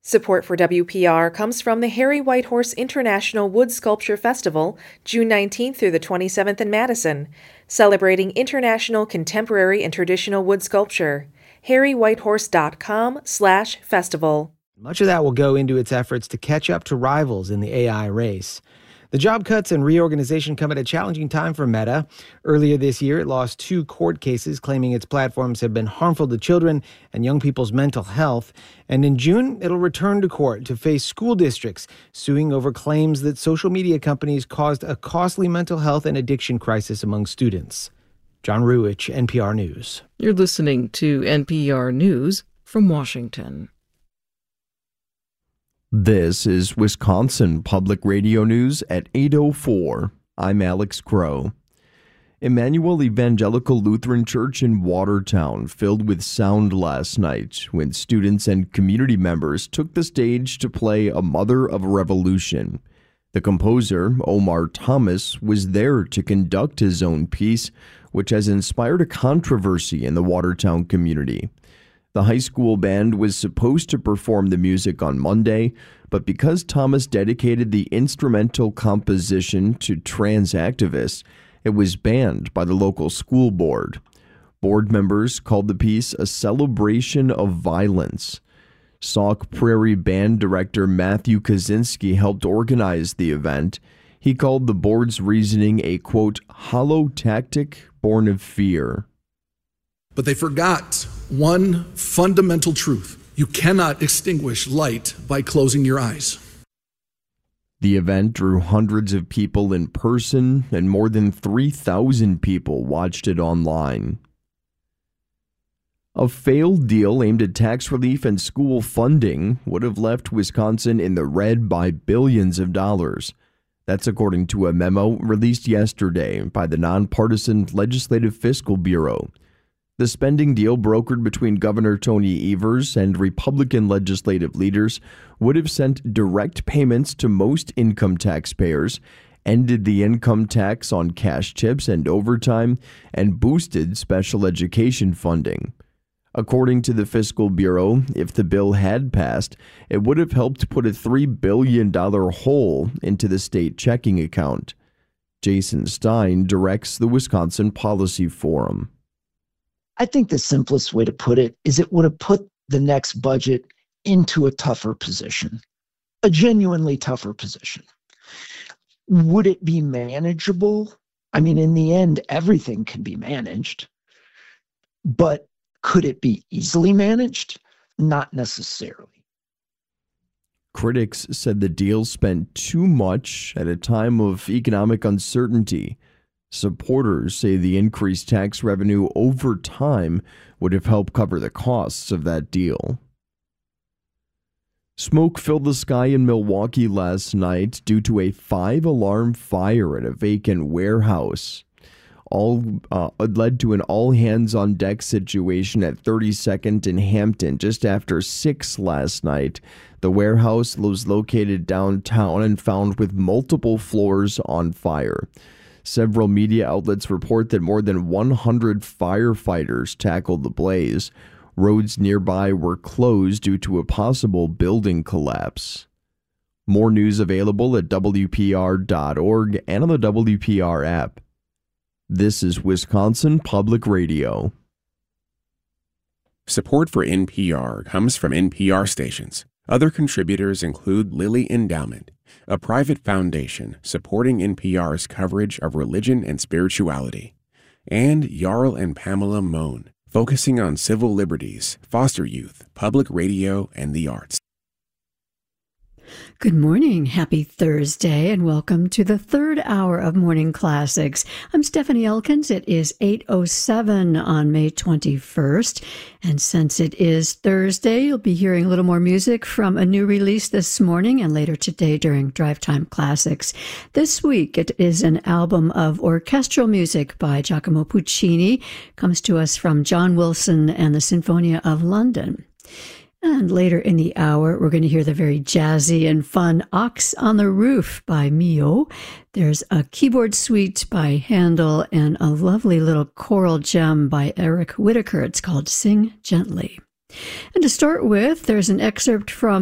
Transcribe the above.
Support for WPR comes from the Harry Whitehorse International Wood Sculpture Festival, June 19th through the 27th in Madison, celebrating international contemporary and traditional wood sculpture. harrywhitehorse.com/festival. Much of that will go into its efforts to catch up to rivals in the AI race. The job cuts and reorganization come at a challenging time for Meta. Earlier this year, it lost 2 court cases claiming its platforms have been harmful to children and young people's mental health. And in June, it'll return to court to face school districts suing over claims that social media companies caused a costly mental health and addiction crisis among students. John Ruwitch, NPR News. You're listening to NPR News from Washington. This is Wisconsin Public Radio News at 8:04. I'm Alex Crow. Emmanuel Evangelical Lutheran Church in Watertown filled with sound last night when students and community members took the stage to play A Mother of a Revolution. The composer, Omar Thomas, was there to conduct his own piece, which has inspired a controversy in the Watertown community. The high school band was supposed to perform the music on Monday, but because Thomas dedicated the instrumental composition to trans activists, it was banned by the local school board. Board members called the piece a celebration of violence. Sauk Prairie Band director Matthew Kaczynski helped organize the event. He called the board's reasoning a, quote, hollow tactic born of fear. But they forgot one fundamental truth. You cannot extinguish light by closing your eyes. The event drew hundreds of people in person, and more than 3,000 people watched it online. A failed deal aimed at tax relief and school funding would have left Wisconsin in the red by billions of dollars. That's according to a memo released yesterday by the nonpartisan Legislative Fiscal Bureau. The spending deal brokered between Governor Tony Evers and Republican legislative leaders would have sent direct payments to most income taxpayers, ended the income tax on cash tips and overtime, and boosted special education funding. According to the Fiscal Bureau, if the bill had passed, it would have helped put a $3 billion hole into the state checking account. Jason Stein directs the Wisconsin Policy Forum. I think the simplest way to put it is it would have put the next budget into a tougher position, a genuinely tougher position. Would it be manageable? I mean, in the end, everything can be managed, but could it be easily managed? Not necessarily. Critics said the deal spent too much at a time of economic uncertainty. Supporters say the increased tax revenue over time would have helped cover the costs of that deal. Smoke filled the sky in Milwaukee last night due to a 5-alarm fire at a vacant warehouse. Led to an all-hands-on-deck situation at 32nd and Hampton just after 6 last night. The warehouse was located downtown and found with multiple floors on fire. Several media outlets report that more than 100 firefighters tackled the blaze. Roads nearby were closed due to a possible building collapse. More news available at WPR.org and on the WPR app. This is Wisconsin Public Radio. Support for NPR comes from NPR stations. Other contributors include Lilly Endowment, a private foundation supporting NPR's coverage of religion and spirituality, and Jarl and Pamela Mohn, focusing on civil liberties, foster youth, public radio, and the arts. Good morning. Happy Thursday, and welcome to the third hour of Morning Classics. I'm Stephanie Elkins. It is 8:07 on May 21st, and since it is Thursday, you'll be hearing a little more music from a new release this morning and later today during Drive Time Classics. This week, it is an album of orchestral music by Giacomo Puccini. Comes to us from John Wilson and the Sinfonia of London. And later in the hour, we're going to hear the very jazzy and fun Ox on the Roof by Mio. There's a keyboard suite by Handel and a lovely little choral gem by Eric Whitaker. It's called Sing Gently. And to start with, there's an excerpt from